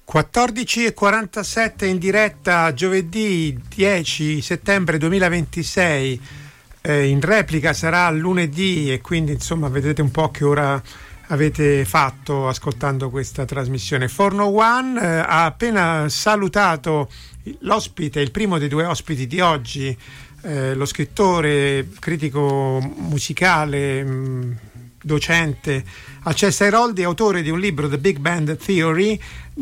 14:47 in diretta giovedì 10 settembre 2026, in replica sarà lunedì e quindi insomma vedete un po' che ora avete fatto ascoltando questa trasmissione. Forno One ha appena salutato l'ospite, il primo dei due ospiti di oggi, lo scrittore, critico musicale, docente al Chester Hall, autore di un libro, The Big Band Theory,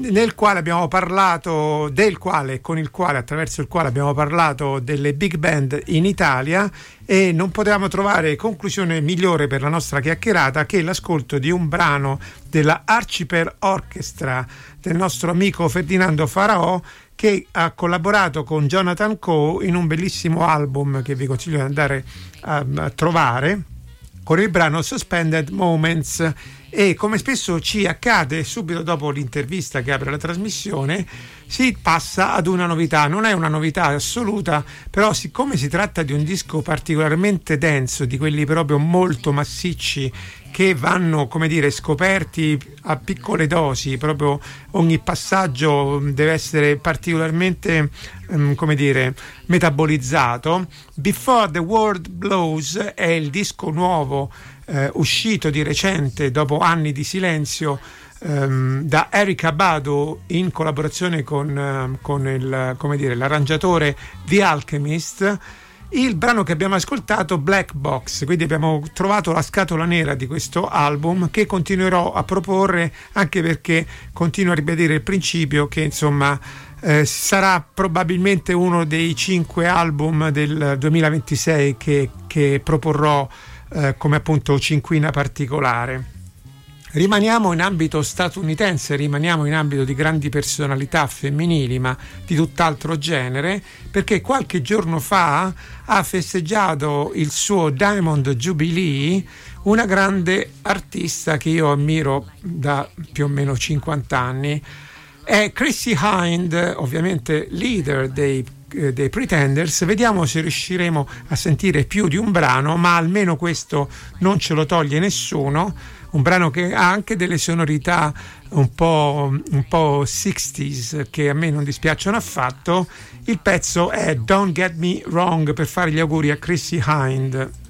attraverso il quale abbiamo parlato delle big band in Italia, e non potevamo trovare conclusione migliore per la nostra chiacchierata che l'ascolto di un brano della Archiper Orchestra del nostro amico Ferdinando Faraò, che ha collaborato con Jonathan Coe in un bellissimo album che vi consiglio di andare a trovare, con il brano Suspended Moments. E come spesso ci accade, subito dopo l'intervista che apre la trasmissione si passa ad una novità. Non è una novità assoluta, però siccome si tratta di un disco particolarmente denso, di quelli proprio molto massicci che vanno, come dire, scoperti a piccole dosi, proprio ogni passaggio deve essere particolarmente come dire, metabolizzato. Before the World Blows è il disco nuovo uscito di recente dopo anni di silenzio da Erykah Badu in collaborazione con il, come dire, l'arrangiatore The Alchemist. Il brano che abbiamo ascoltato, Black Box, quindi abbiamo trovato la scatola nera di questo album, che continuerò a proporre, anche perché continuo a ribadire il principio che insomma sarà probabilmente uno dei 5 album del 2026 che proporrò come appunto cinquina particolare. Rimaniamo in ambito statunitense, rimaniamo in ambito di grandi personalità femminili, ma di tutt'altro genere, perché qualche giorno fa ha festeggiato il suo Diamond Jubilee una grande artista che io ammiro da più o meno 50 anni. È Chrissie Hynde, ovviamente leader dei Pretenders. Vediamo se riusciremo a sentire più di un brano, ma almeno questo non ce lo toglie nessuno. Un brano che ha anche delle sonorità un po' 60s che a me non dispiacciono affatto. Il pezzo è Don't Get Me Wrong, per fare gli auguri a Chrissie Hynde.